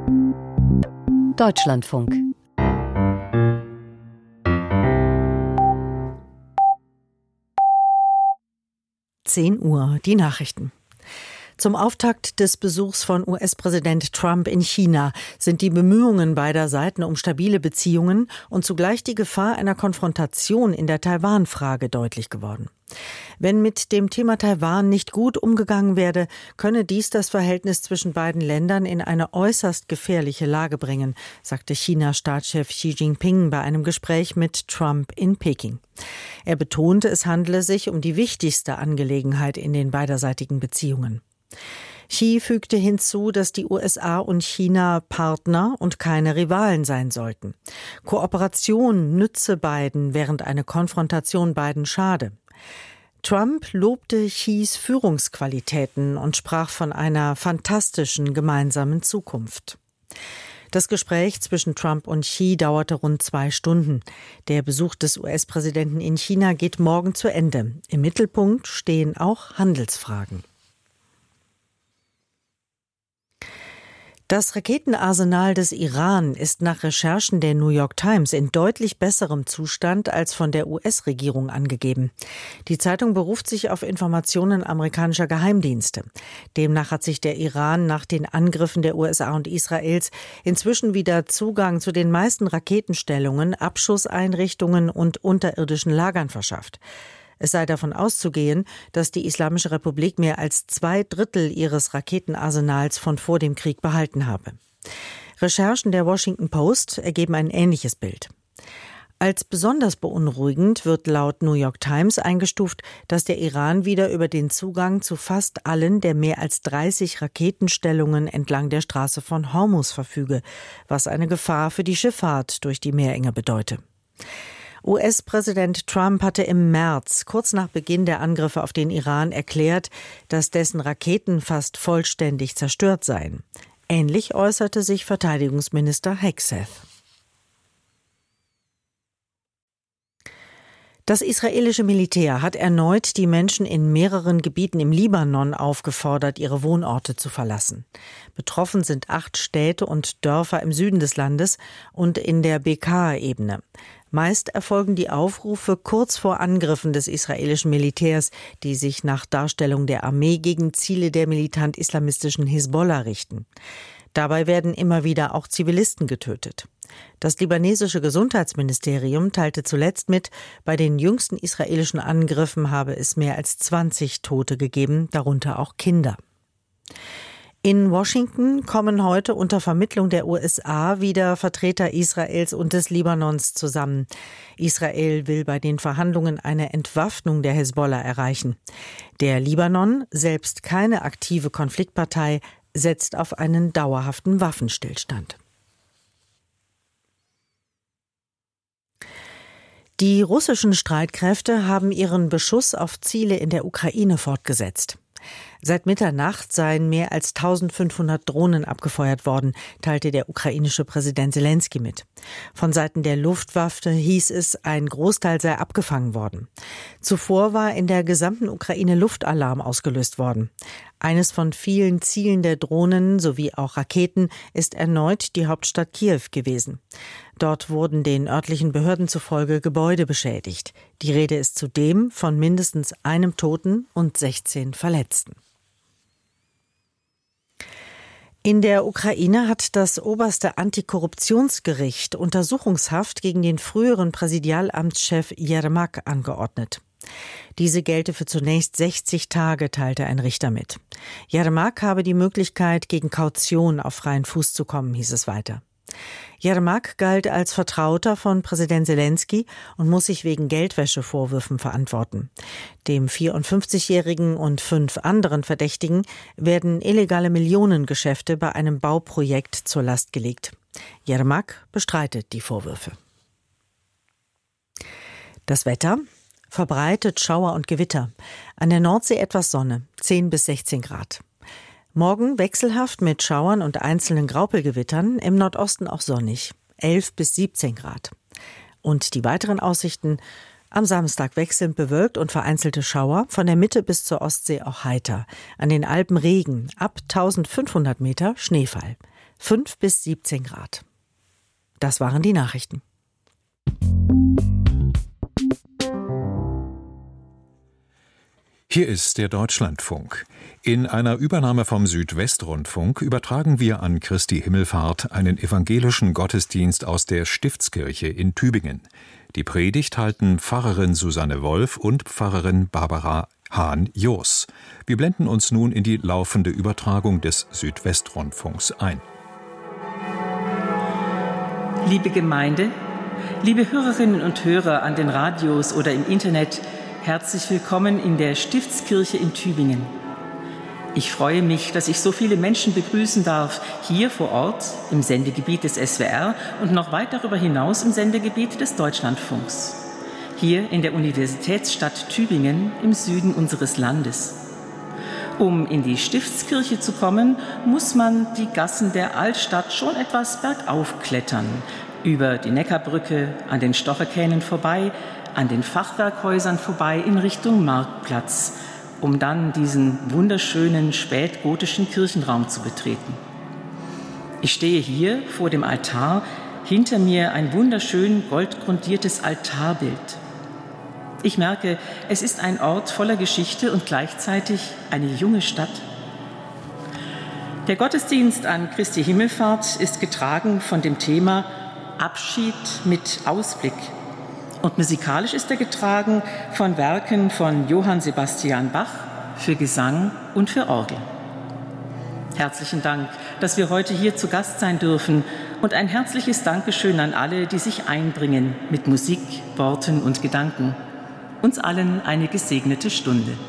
Deutschlandfunk. Uhr, die Nachrichten. Zum Auftakt des Besuchs von US-Präsident Trump in China sind die Bemühungen beider Seiten um stabile Beziehungen und zugleich die Gefahr einer Konfrontation in der Taiwan-Frage deutlich geworden. Wenn mit dem Thema Taiwan nicht gut umgegangen werde, könne dies das Verhältnis zwischen beiden Ländern in eine äußerst gefährliche Lage bringen, sagte China-Staatschef Xi Jinping bei einem Gespräch mit Trump in Peking. Er betonte, es handele sich um die wichtigste Angelegenheit in den beiderseitigen Beziehungen. Xi fügte hinzu, dass die USA und China Partner und keine Rivalen sein sollten. Kooperation nütze beiden, während eine Konfrontation beiden schade. Trump lobte Xis Führungsqualitäten und sprach von einer fantastischen gemeinsamen Zukunft. Das Gespräch zwischen Trump und Xi dauerte rund 2 Stunden. Der Besuch des US-Präsidenten in China geht morgen zu Ende. Im Mittelpunkt stehen auch Handelsfragen. Das Raketenarsenal des Iran ist nach Recherchen der New York Times in deutlich besserem Zustand als von der US-Regierung angegeben. Die Zeitung beruft sich auf Informationen amerikanischer Geheimdienste. Demnach hat sich der Iran nach den Angriffen der USA und Israels inzwischen wieder Zugang zu den meisten Raketenstellungen, Abschusseinrichtungen und unterirdischen Lagern verschafft. Es sei davon auszugehen, dass die Islamische Republik mehr als 2/3 ihres Raketenarsenals von vor dem Krieg behalten habe. Recherchen der Washington Post ergeben ein ähnliches Bild. Als besonders beunruhigend wird laut New York Times eingestuft, dass der Iran wieder über den Zugang zu fast allen der mehr als 30 Raketenstellungen entlang der Straße von Hormuz verfüge, was eine Gefahr für die Schifffahrt durch die Meerenge bedeute. US-Präsident Trump hatte im März, kurz nach Beginn der Angriffe auf den Iran, erklärt, dass dessen Raketen fast vollständig zerstört seien. Ähnlich äußerte sich Verteidigungsminister Hegseth. Das israelische Militär hat erneut die Menschen in mehreren Gebieten im Libanon aufgefordert, ihre Wohnorte zu verlassen. Betroffen sind 8 Städte und Dörfer im Süden des Landes und in der Bekaa-Ebene. Meist erfolgen die Aufrufe kurz vor Angriffen des israelischen Militärs, die sich nach Darstellung der Armee gegen Ziele der militant-islamistischen Hisbollah richten. Dabei werden immer wieder auch Zivilisten getötet. Das libanesische Gesundheitsministerium teilte zuletzt mit, bei den jüngsten israelischen Angriffen habe es mehr als 20 Tote gegeben, darunter auch Kinder. In Washington kommen heute unter Vermittlung der USA wieder Vertreter Israels und des Libanons zusammen. Israel will bei den Verhandlungen eine Entwaffnung der Hisbollah erreichen. Der Libanon, selbst keine aktive Konfliktpartei, setzt auf einen dauerhaften Waffenstillstand. Die russischen Streitkräfte haben ihren Beschuss auf Ziele in der Ukraine fortgesetzt. Seit Mitternacht seien mehr als 1500 Drohnen abgefeuert worden, teilte der ukrainische Präsident Selenskyj mit. Von Seiten der Luftwaffe hieß es, ein Großteil sei abgefangen worden. Zuvor war in der gesamten Ukraine Luftalarm ausgelöst worden. Eines von vielen Zielen der Drohnen sowie auch Raketen ist erneut die Hauptstadt Kiew gewesen. Dort wurden den örtlichen Behörden zufolge Gebäude beschädigt. Die Rede ist zudem von mindestens einem Toten und 16 Verletzten. In der Ukraine hat das oberste Antikorruptionsgericht Untersuchungshaft gegen den früheren Präsidialamtschef Jermak angeordnet. Diese gelte für zunächst 60 Tage, teilte ein Richter mit. Jermak habe die Möglichkeit, gegen Kaution auf freien Fuß zu kommen, hieß es weiter. Jermak galt als Vertrauter von Präsident Selenskyj und muss sich wegen Geldwäschevorwürfen verantworten. Dem 54-Jährigen und 5 anderen Verdächtigen werden illegale Millionengeschäfte bei einem Bauprojekt zur Last gelegt. Jermak bestreitet die Vorwürfe. Das Wetter: verbreitet Schauer und Gewitter. An der Nordsee etwas Sonne, 10 bis 16 Grad. Morgen wechselhaft mit Schauern und einzelnen Graupelgewittern, im Nordosten auch sonnig, 11 bis 17 Grad. Und die weiteren Aussichten: am Samstag wechselnd bewölkt und vereinzelte Schauer, von der Mitte bis zur Ostsee auch heiter. An den Alpen Regen, ab 1500 Meter Schneefall. 5 bis 17 Grad. Das waren die Nachrichten. Hier ist der Deutschlandfunk. In einer Übernahme vom Südwestrundfunk übertragen wir an Christi Himmelfahrt einen evangelischen Gottesdienst aus der Stiftskirche in Tübingen. Die Predigt halten Pfarrerin Susanne Wolf und Pfarrerin Barbara Hahn-Joos. Wir blenden uns nun in die laufende Übertragung des Südwestrundfunks ein. Liebe Gemeinde, liebe Hörerinnen und Hörer an den Radios oder im Internet, herzlich willkommen in der Stiftskirche in Tübingen. Ich freue mich, dass ich so viele Menschen begrüßen darf, hier vor Ort im Sendegebiet des SWR und noch weit darüber hinaus im Sendegebiet des Deutschlandfunks. Hier in der Universitätsstadt Tübingen im Süden unseres Landes. Um in die Stiftskirche zu kommen, muss man die Gassen der Altstadt schon etwas bergauf klettern. Über die Neckarbrücke, an den Stocherkähnen vorbei, an den Fachwerkhäusern vorbei in Richtung Marktplatz, um dann diesen wunderschönen spätgotischen Kirchenraum zu betreten. Ich stehe hier vor dem Altar, hinter mir ein wunderschön goldgrundiertes Altarbild. Ich merke, es ist ein Ort voller Geschichte und gleichzeitig eine junge Stadt. Der Gottesdienst an Christi Himmelfahrt ist getragen von dem Thema Abschied mit Ausblick. Und musikalisch ist er getragen von Werken von Johann Sebastian Bach für Gesang und für Orgel. Herzlichen Dank, dass wir heute hier zu Gast sein dürfen und ein herzliches Dankeschön an alle, die sich einbringen mit Musik, Worten und Gedanken. Uns allen eine gesegnete Stunde.